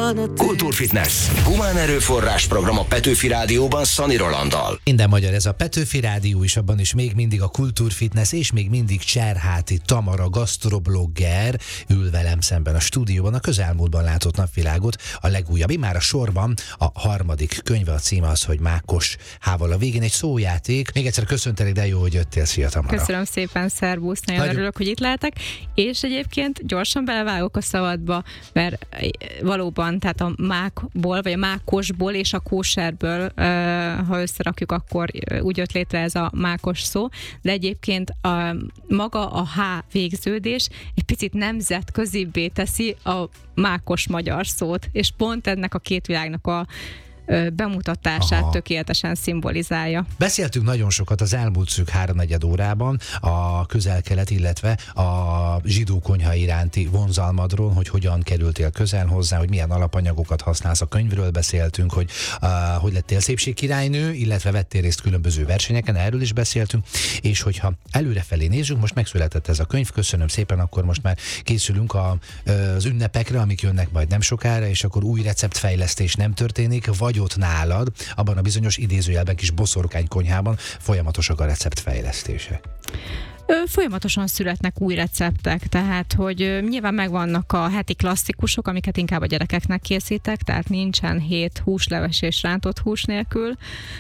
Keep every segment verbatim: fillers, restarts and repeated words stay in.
Kultúrfitness. Humán erőforrás program a Petőfi Rádióban Szani Rolanddal. Minden magyar, ez a Petőfi Rádió is, abban is még mindig a Kultúrfitness, és még mindig Cserháti Tamara, gasztroblogger ül velem szemben a stúdióban. A közelmúltban látott napvilágot a legújabb, már a sorban a harmadik könyve, a címe az, hogy Mákos hával a végén, egy szójáték. Még egyszer köszöntelek, de jó, hogy jöttél. Szia, Tamara. Köszönöm szépen, szervusz, nagyon Nagyon... örülök, hogy itt lehetek, és egyébként gyorsan belevágok a szavadba, mert valóban, tehát a mákból, vagy a mákosból és a kóserből, ha összerakjuk, akkor úgy jött létre ez a mákos szó, de egyébként a, maga a H végződés egy picit nemzetközibbé teszi a mákos magyar szót, és pont ennek a két világnak a bemutatását Aha. tökéletesen szimbolizálja. Beszéltünk nagyon sokat az elmúlt szűk háromnegyed órában a Közel-Kelet, illetve a zsidó konyha iránti vonzalmadról, hogy hogyan kerültél közel hozzá, hogy milyen alapanyagokat használsz. A könyvről beszéltünk, hogy uh, hogy lettél szépségkirálynő, illetve vettél részt különböző versenyeken, erről is beszéltünk, és hogyha előrefelé nézzünk, most megszületett ez a könyv, köszönöm szépen, akkor most már készülünk a, az ünnepekre, amik jönnek majd nem sokára, és akkor új receptfejlesztés nem történik, vagy ott nálad, abban a bizonyos idézőjelben kis boszorkány konyhában folyamatosak a receptfejlesztések. Folyamatosan születnek új receptek, tehát hogy nyilván megvannak a heti klasszikusok, amiket inkább a gyerekeknek készítek, tehát nincsen hét húsleves és rántott hús nélkül,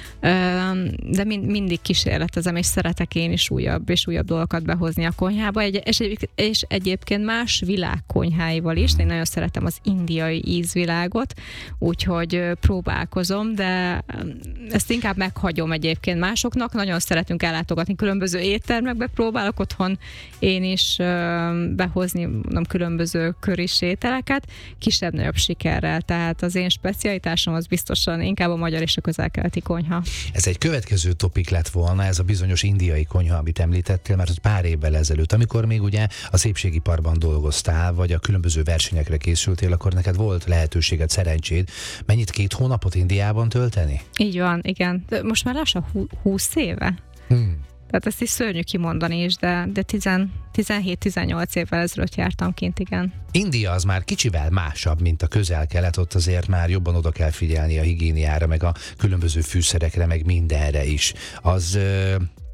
de mind, mindig kísérletezem, és szeretek én is újabb és újabb dolgokat behozni a konyhába, és, és egyébként más világ konyháival is. Én nagyon szeretem az indiai ízvilágot, úgyhogy próbálkozom, de ezt inkább meghagyom egyébként másoknak. Nagyon szeretünk ellátogatni különböző éttermekbe, próbálok otthon én is behozni mondom, különböző köris ételeket, kisebb-nagyobb sikerrel, tehát az én specialitásom az biztosan inkább a magyar és a közel-keleti konyha. Ez egy következő topik lett volna, ez a bizonyos indiai konyha, amit említettél, mert hogy pár évvel ezelőtt, amikor még ugye a szépségiparban dolgoztál, vagy a különböző versenyekre készültél, akkor neked volt lehetőséged, szerencséd, mennyit, két hónapot Indiában tölteni? Így van, igen. De most már lassan húsz éve. Hmm. Tehát ezt is szörnyű kimondani is, de, de tizenhét-tizennyolc évvel ezelőtt jártam kint, igen. India az már kicsivel másabb, mint a Közel-Kelet, ott azért már jobban oda kell figyelni a higiéniára, meg a különböző fűszerekre, meg mindenre is. Az ö,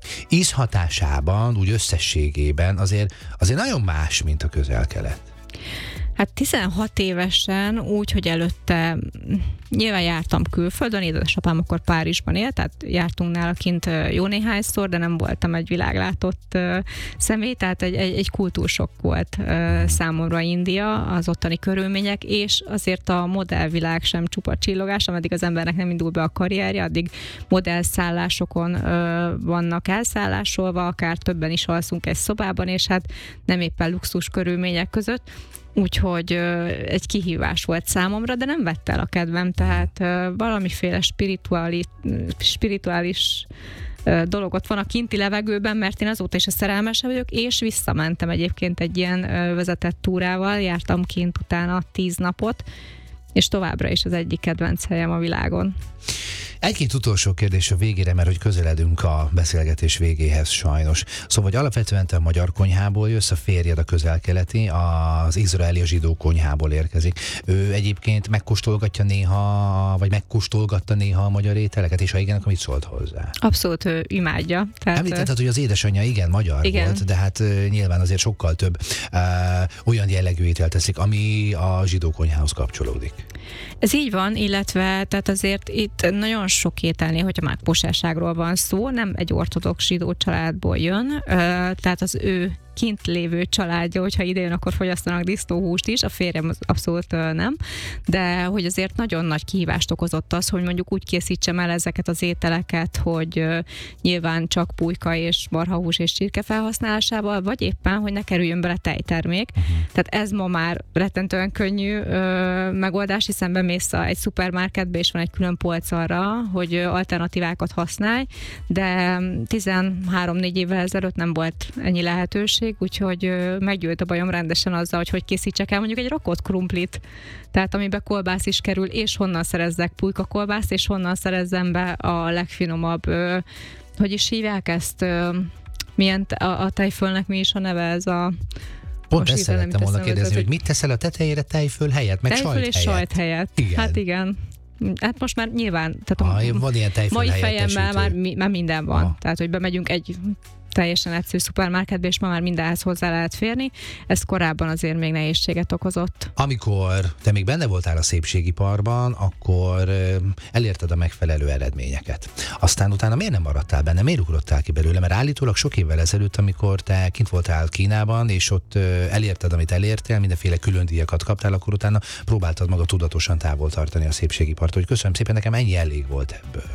ízhatásában, úgy összességében azért, azért nagyon más, mint a Közel-Kelet. Hát tizenhat évesen, úgy, hogy előtte nyilván jártam külföldön, édesapám akkor Párizsban élt, tehát jártunk nála kint jó néhányszor, de nem voltam egy világlátott személy, tehát egy, egy, egy kultúrsokk volt számomra India, az ottani körülmények, és azért a modellvilág sem csupa csillogás, ameddig az embernek nem indul be a karrierje, addig modellszállásokon vannak elszállásolva, akár többen is alszunk egy szobában, és hát nem éppen luxus körülmények között. Úgyhogy egy kihívás volt számomra, de nem vett el a kedvem, tehát valamiféle spirituális, spirituális dolog ott van a kinti levegőben, mert én azóta is a szerelmese vagyok, és visszamentem egyébként egy ilyen vezetett túrával, jártam kint utána tíz napot, és továbbra is az egyik kedvenc helyem a világon. Egy-két utolsó kérdés a végére, mert hogy közeledünk a beszélgetés végéhez sajnos. Szóval, hogy alapvetően te a magyar konyhából jössz, a férjed a közel-keleti, az izraeli, a zsidó konyhából érkezik. Ő egyébként megkóstolgatja néha, vagy megkóstolgatta néha a magyar ételeket, és ha igen, akkor mit szólt hozzá? Abszolút ő imádja. Tehát... Említetted, hogy az édesanyja igen magyar igen. volt, de hát nyilván azért sokkal több uh, olyan jellegű ételt teszik, ami a zsidó konyhához kapcsolódik. Ez így van, illetve tehát azért itt nagyon sok ételnél, hogyha már posásságról van szó, nem egy ortodox zsidó családból jön, tehát az ő kint lévő családja, hogyha idejön, akkor fogyasztanak disznóhúst is, a férjem az abszolút nem, de hogy azért nagyon nagy kihívást okozott az, hogy mondjuk úgy készítsem el ezeket az ételeket, hogy nyilván csak pulyka és marhahús és csirke felhasználásával, vagy éppen, hogy ne kerüljön bele tejtermék. Uh-huh. Tehát ez ma már rettentően könnyű ö, megoldás, hiszen bemész egy szupermarketbe, és van egy külön polc arra, hogy alternatívákat használj, de tizenhárom-négy évvel ezelőtt nem volt ennyi lehetőség, úgyhogy meggyűlt a bajom rendesen azzal, hogy hogy készítsek el mondjuk egy rakott krumplit, tehát amiben kolbász is kerül, és honnan szerezzek pulykakolbászt, és honnan szerezzem be a legfinomabb, hogy is hívják ezt, milyen a, a tejfölnek mi is a neve, ez a Pont ezt szerettem volna kérdezni, hogy mit teszel a tetejére tejföl helyett, meg tejföl sajt és helyett. sajt helyett. Igen. Hát igen. Hát most már nyilván, tehát ah, a van ilyen mai fejemmel már, már minden van. Ah. Tehát, hogy bemegyünk egy teljesen egyszerű szupermarketbe, és ma már mindenhez hozzá lehet férni. Ez korábban azért még nehézséget okozott. Amikor te még benne voltál a szépségiparban, akkor elérted a megfelelő eredményeket. Aztán utána miért nem maradtál benne? Miért ugrottál ki belőle? Mert állítólag sok évvel ezelőtt, amikor te kint voltál Kínában, és ott elérted, amit elértél, mindenféle külön díjakat kaptál, akkor utána próbáltad maga tudatosan távol tartani a szépségipart. Hogy köszönöm szépen, nekem ennyi elég volt ebből.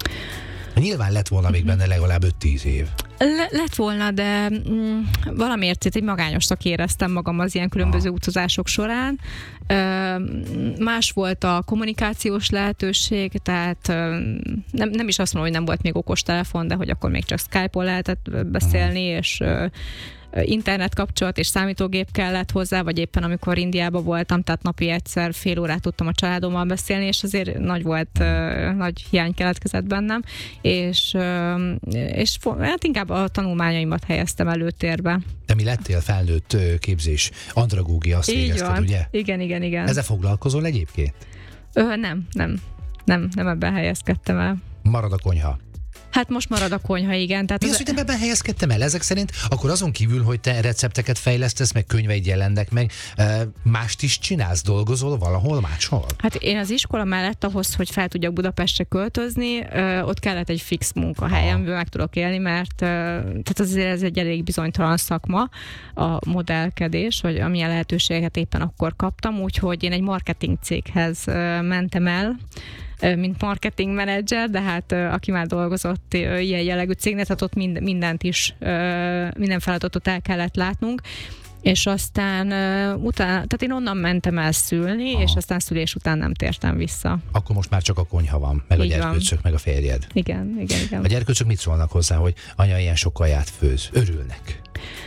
Nyilván lett volna még benne legalább öt-tíz év. Le- lett volna, de mm, valamiért egy magányosnak éreztem magam az ilyen különböző utazások során. Ö, más volt a kommunikációs lehetőség, tehát ö, nem, nem is azt mondom, hogy nem volt még okostelefon, de hogy akkor még csak Skype-on lehetett beszélni, és ö, internet kapcsolat és számítógép kellett hozzá, vagy éppen amikor Indiában voltam, tehát napi egyszer fél órát tudtam a családommal beszélni, és azért nagy volt, uh, nagy hiány keletkezett bennem, és, uh, és hát inkább a tanulmányaimat helyeztem előtérbe. De mi lettél felnőtt képzés? Andragógia, azt Így végezted, van. ugye? Igen, igen, igen. Ezzel foglalkozol egyébként? Ö, nem, nem, nem, nem ebben helyezkedtem el. Marad a konyha. Hát most marad a konyha, igen. Tehát Mi az, hogy nem ebben helyezkedtem el? Ezek szerint akkor azon kívül, hogy te recepteket fejlesztesz, meg könyveid jelennek meg, mást is csinálsz, dolgozol valahol máshol? Hát én az iskola mellett ahhoz, hogy fel tudjak Budapestre költözni, ott kellett egy fix munkahely, amiből meg tudok élni, mert tehát azért ez egy elég bizonytalan szakma, a modellkedés, hogy amilyen lehetőséget éppen akkor kaptam, úgyhogy én egy marketing céghez mentem el, mint marketing menedzser, de hát aki már dolgozott ilyen jellegű cégnél, tehát ott mind, mindent is, minden feladatot el kellett látnunk, és aztán utána, tehát én onnan mentem el szülni, aha, és aztán szülés után nem tértem vissza. Akkor most már csak a konyha van, meg így a gyerkőcök, meg a férjed. Igen, igen, igen. A gyerkőcök mit szólnak hozzá, hogy anya ilyen sok kaját főz? Örülnek?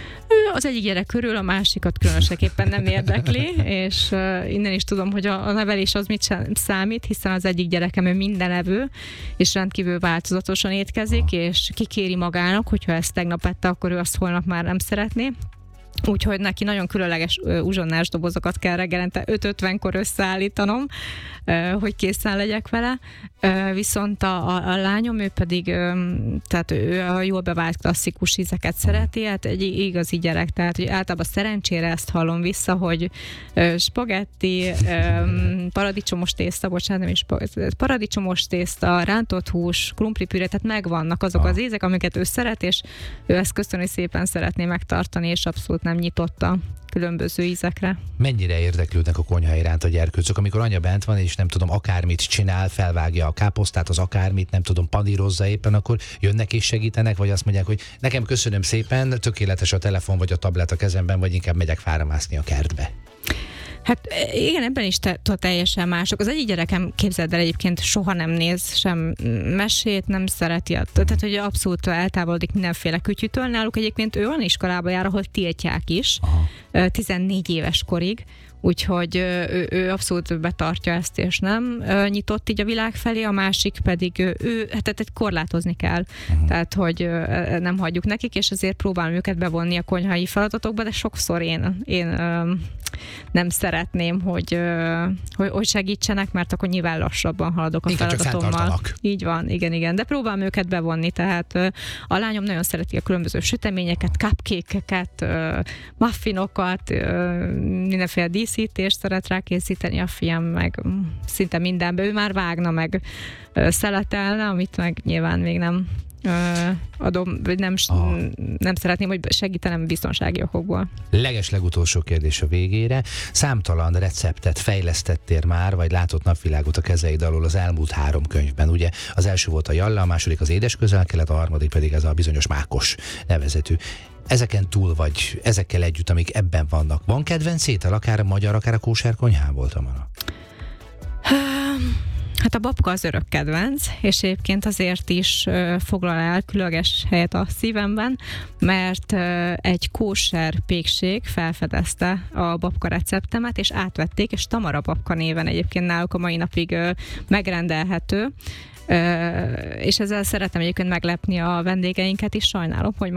Az egyik gyerek körül, a másikat különösképpen nem érdekli, és uh, innen is tudom, hogy a, a nevelés az mit sem számít, hiszen az egyik gyerekem ő mindenevő, és rendkívül változatosan étkezik, ah. és kikéri magának, hogyha ezt tegnap ette, akkor ő azt holnap már nem szeretné. Úgyhogy neki nagyon különleges uh, uzsonnás dobozokat kell reggelente öt ötvenkor összeállítanom, uh, hogy készen legyek vele. Uh, viszont a, a, a lányom, ő pedig, um, tehát ő a jól bevált klasszikus ízeket szereti, hát egy igazi gyerek, tehát hogy általában szerencsére ezt hallom vissza, hogy uh, spagetti, um, paradicsomos tészta, bocsánat, nem is paradicsomos tészta, rántott hús, krumplipüré, tehát megvannak azok az ízek, amiket ő szeret, és ő ezt köszöni szépen szeretné megtartani, és abszolút nem nyitotta különböző ízekre. Mennyire érdeklődnek a konyha iránt a gyerkőcök, amikor anya bent van, és nem tudom, akármit csinál, felvágja a káposztát, az akármit, nem tudom, panírozza éppen, akkor jönnek és segítenek, vagy azt mondják, hogy nekem köszönöm szépen, tökéletes a telefon vagy a tablet a kezemben, vagy inkább megyek fáramászni a kertbe. Hát igen, ebben is te, teljesen mások. Az egyik gyerekem, képzeld el, egyébként soha nem néz sem mesét, nem szereti. Tehát, hogy abszolút eltávolodik mindenféle kütyütől. Náluk egyébként ő olyan iskolába jár, ahol tiltják is, aha, tizennégy éves korig. Úgyhogy ő, ő abszolút betartja ezt, és nem nyitott így a világ felé, a másik pedig ő, hát egy korlátozni kell, uh-huh, tehát hogy nem hagyjuk nekik, és azért próbálom őket bevonni a konyhai feladatokba, de sokszor én, én nem szeretném, hogy, hogy, hogy segítsenek, mert akkor nyilván lassabban haladok a inkább feladatommal. Így van, igen, igen, de próbálom őket bevonni, tehát a lányom nagyon szereti a különböző süteményeket, cupcake-eket, muffinokat, mindenféle díszítést szeret rá készíteni, a fiam meg szinte mindenbe, ő már vágna, meg szeletelne, amit meg nyilván még nem adom, vagy nem, ah. nem szeretném, hogy segítenem biztonsági okokból. Leges legutolsó kérdés a végére. Számtalan receptet fejlesztettél már, vagy látott napvilágot a kezeid alól az elmúlt három könyvben, ugye? Az első volt a Jalla, a második az Édes közel-kelet, a harmadik pedig ez a bizonyos Mákos nevezetű. Ezeken túl, vagy ezekkel együtt, amik ebben vannak, van kedvenc étel, akár a magyar, akár a kóser konyhából, Tamara? Hát a babka az örök kedvenc, és egyébként azért is uh, foglal el különleges helyet a szívemben, mert uh, egy kóser pékség felfedezte a babka receptemet, és átvették, és Tamara babka néven egyébként náluk a mai napig uh, megrendelhető, uh, és ezzel szeretem egyébként meglepni a vendégeinket is, sajnálom, hogy